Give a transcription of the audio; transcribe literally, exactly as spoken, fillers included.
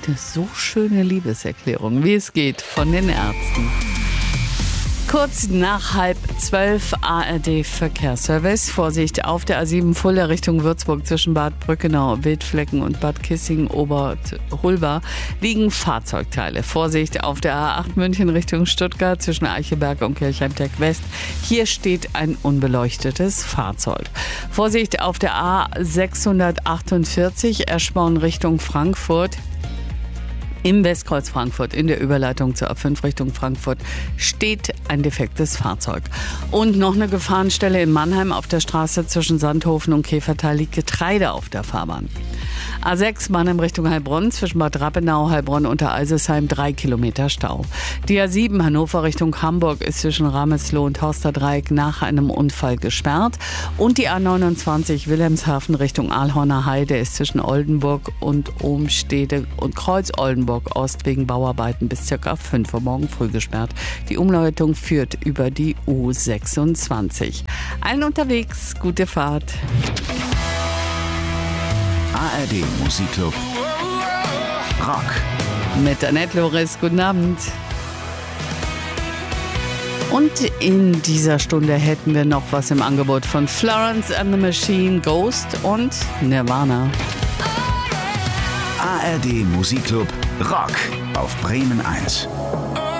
Eine so schöne Liebeserklärung, wie es geht, von den Ärzten. Kurz nach halb zwölf A R D-Verkehrsservice. Vorsicht auf der A sieben Fulda Richtung Würzburg zwischen Bad Brückenau, Wildflecken und Bad Kissing-Oberhulba liegen Fahrzeugteile. Vorsicht auf der A acht München Richtung Stuttgart zwischen Eichelberg und Kirchheim-Tech West. Hier steht ein unbeleuchtetes Fahrzeug. Vorsicht auf der A sechshundertachtundvierzig Eschborn Richtung Frankfurt. Im Westkreuz Frankfurt in der Überleitung zur A fünf Richtung Frankfurt steht ein defektes Fahrzeug. Und noch eine Gefahrenstelle in Mannheim auf der Straße zwischen Sandhofen und Käfertal liegt Getreide auf der Fahrbahn. A sechs Mannheim Richtung Heilbronn zwischen Bad Rappenau, Heilbronn und Eisesheim drei Kilometer Stau. Die A sieben Hannover Richtung Hamburg ist zwischen Ramesloh und Horsterdreieck nach einem Unfall gesperrt. Und die A neunundzwanzig Wilhelmshaven Richtung Aalhorner Heide ist zwischen Oldenburg und Ohmstede und Kreuz Oldenburg Ost wegen Bauarbeiten bis ca. fünf Uhr morgen früh gesperrt. Die Umleitung führt über die U sechsundzwanzig. Allen unterwegs, gute Fahrt. A R D Musikclub Rock. Mit Annette Loris, guten Abend. Und in dieser Stunde hätten wir noch was im Angebot von Florence and the Machine, Ghost und Nirvana. A R D Musikclub Rock auf Bremen eins.